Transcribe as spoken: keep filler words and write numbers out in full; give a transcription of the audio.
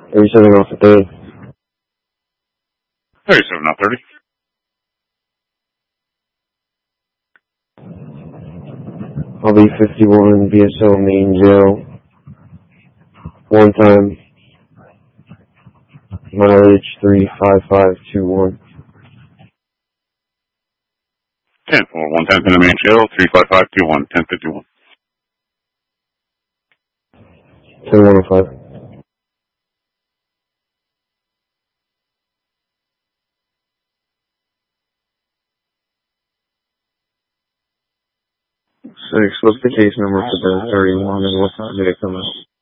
thirty-seven off the third. thirty-seven off thirty. I'll be fifty-one B S L main jail. One time. Mileage three five five two one. ten four, one tenth in the main jail, three five five two one, ten fifty-one. ten one oh five. Six, what's the case number for the thirty-one and what time did it come out?